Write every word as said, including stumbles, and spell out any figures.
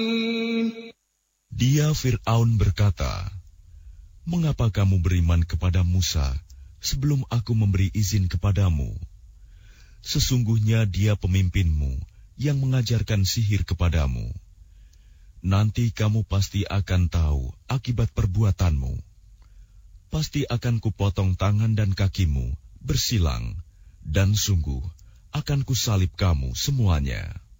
Dia Fir'aun berkata, "Mengapa kamu beriman kepada Musa sebelum aku memberi izin kepadamu? Sesungguhnya dia pemimpinmu yang mengajarkan sihir kepadamu. Nanti kamu pasti akan tahu akibat perbuatanmu. Pasti akan kupotong tangan dan kakimu bersilang, dan sungguh akan kusalib kamu semuanya."